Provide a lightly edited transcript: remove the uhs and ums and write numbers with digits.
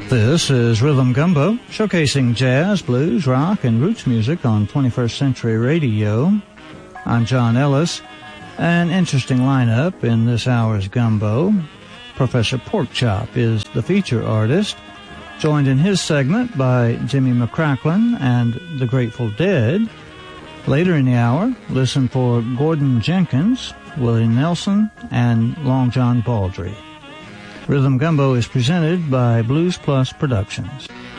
This is Rhythm Gumbo, showcasing jazz, blues, rock, and roots music on 21st Century Radio. I'm John Ellis. An interesting lineup in this hour's Gumbo. Professor Porkchop is the feature artist, joined in his segment by Jimmy McCracklin and the Grateful Dead. Later in the hour, listen for Gordon Jenkins, Willie Nelson, and Long John Baldry. Rhythm Gumbo is presented by Blues Plus Productions.